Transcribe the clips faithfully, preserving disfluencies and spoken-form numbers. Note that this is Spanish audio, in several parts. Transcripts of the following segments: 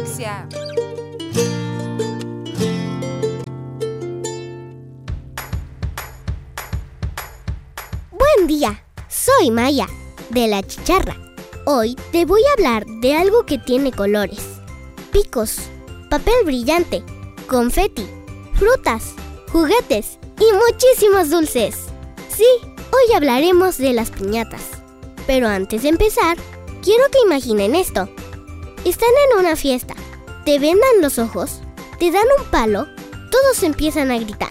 infancia. Buen día, soy Maya, de La Chicharra. Hoy te voy a hablar de algo que tiene colores, picos, papel brillante, confeti, frutas, juguetes y muchísimos dulces. Sí, hoy hablaremos de las piñatas. Pero antes de empezar, quiero que imaginen esto. Están en una fiesta, te vendan los ojos, te dan un palo, todos empiezan a gritar: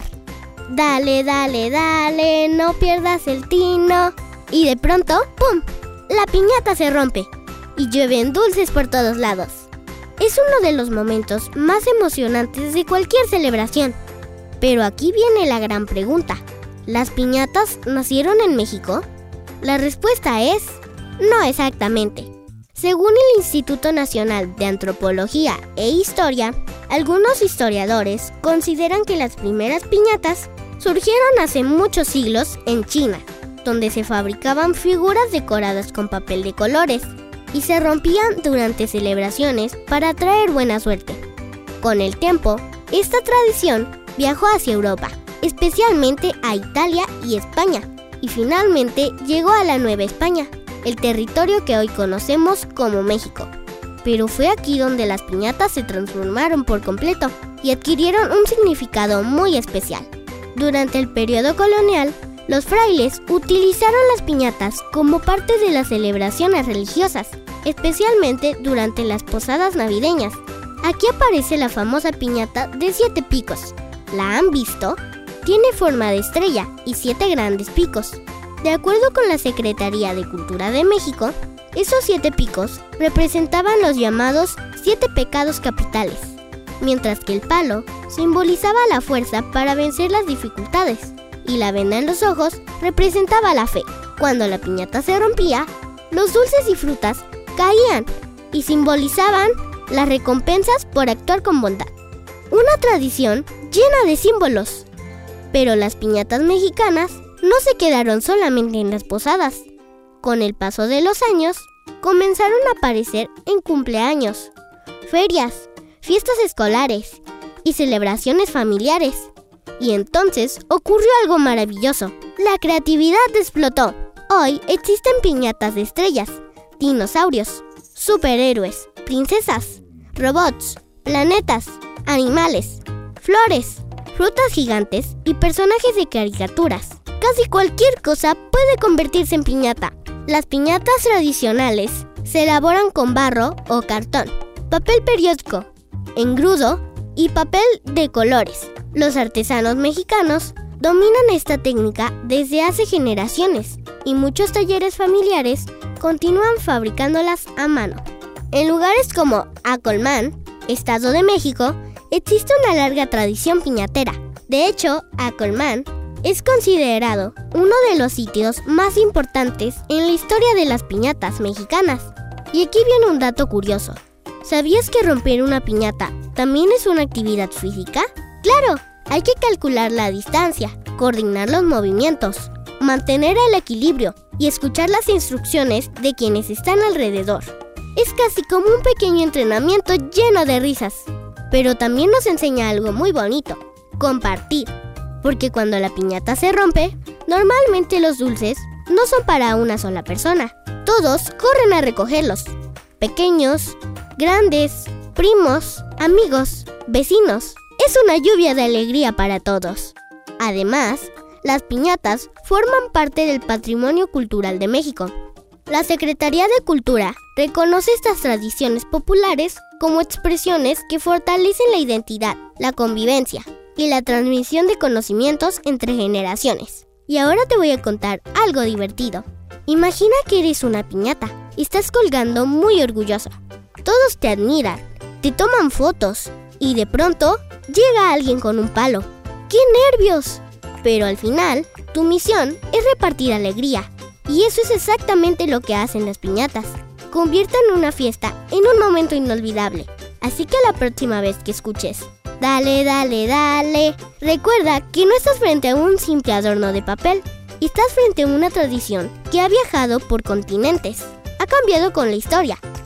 dale, dale, dale, no pierdas el tino. Y de pronto, ¡pum!, la piñata se rompe y llueven dulces por todos lados. Es uno de los momentos más emocionantes de cualquier celebración. Pero aquí viene la gran pregunta: ¿las piñatas nacieron en México? La respuesta es: no exactamente. Según el Instituto Nacional de Antropología e Historia, algunos historiadores consideran que las primeras piñatas surgieron hace muchos siglos en China, donde se fabricaban figuras decoradas con papel de colores y se rompían durante celebraciones para traer buena suerte. Con el tiempo, esta tradición viajó hacia Europa, especialmente a Italia y España, y finalmente llegó a la Nueva España, el territorio que hoy conocemos como México. Pero fue aquí donde las piñatas se transformaron por completo y adquirieron un significado muy especial. Durante el periodo colonial, los frailes utilizaron las piñatas como parte de las celebraciones religiosas, especialmente durante las posadas navideñas. Aquí aparece la famosa piñata de siete picos. ¿La han visto? Tiene forma de estrella y siete grandes picos. De acuerdo con la Secretaría de Cultura de México, esos siete picos representaban los llamados siete pecados capitales, mientras que el palo simbolizaba la fuerza para vencer las dificultades y la venda en los ojos representaba la fe. Cuando la piñata se rompía, los dulces y frutas caían y simbolizaban las recompensas por actuar con bondad. Una tradición llena de símbolos. Pero las piñatas mexicanas no se quedaron solamente en las posadas. Con el paso de los años, comenzaron a aparecer en cumpleaños, ferias, fiestas escolares y celebraciones familiares. Y entonces ocurrió algo maravilloso. La creatividad explotó. Hoy existen piñatas de estrellas, dinosaurios, superhéroes, princesas, robots, planetas, animales, flores, frutas gigantes y personajes de caricaturas. Casi cualquier cosa puede convertirse en piñata. Las piñatas tradicionales se elaboran con barro o cartón, papel periódico, engrudo y papel de colores. Los artesanos mexicanos dominan esta técnica desde hace generaciones y muchos talleres familiares continúan fabricándolas a mano. En lugares como Acolmán, Estado de México, existe una larga tradición piñatera. De hecho, Acolmán es considerado uno de los sitios más importantes en la historia de las piñatas mexicanas. Y aquí viene un dato curioso. ¿Sabías que romper una piñata también es una actividad física? ¡Claro! Hay que calcular la distancia, coordinar los movimientos, mantener el equilibrio y escuchar las instrucciones de quienes están alrededor. Es casi como un pequeño entrenamiento lleno de risas. Pero también nos enseña algo muy bonito: compartir. Porque cuando la piñata se rompe, normalmente los dulces no son para una sola persona. Todos corren a recogerlos. Pequeños, grandes, primos, amigos, vecinos. Es una lluvia de alegría para todos. Además, las piñatas forman parte del patrimonio cultural de México. La Secretaría de Cultura reconoce estas tradiciones populares como expresiones que fortalecen la identidad, la convivencia y la transmisión de conocimientos entre generaciones. Y ahora te voy a contar algo divertido. Imagina que eres una piñata y estás colgando muy orgullosa. Todos te admiran, te toman fotos y de pronto llega alguien con un palo. ¡Qué nervios! Pero al final, tu misión es repartir alegría. Y eso es exactamente lo que hacen las piñatas. Convierten una fiesta en un momento inolvidable. Así que la próxima vez que escuches dale, dale, dale, recuerda que no estás frente a un simple adorno de papel. Estás frente a una tradición que ha viajado por continentes, ha cambiado con la historia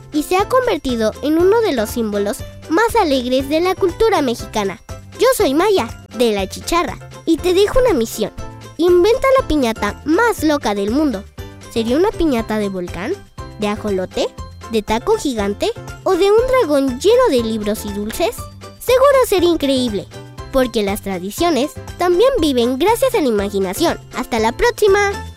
y se ha convertido en uno de los símbolos más alegres de la cultura mexicana. Yo soy Maya, de La Chicharra, y te dejo una misión. Inventa la piñata más loca del mundo. ¿Sería una piñata de volcán? ¿De ajolote? ¿De taco gigante? ¿O de un dragón lleno de libros y dulces? Seguro sería increíble, porque las tradiciones también viven gracias a la imaginación. ¡Hasta la próxima!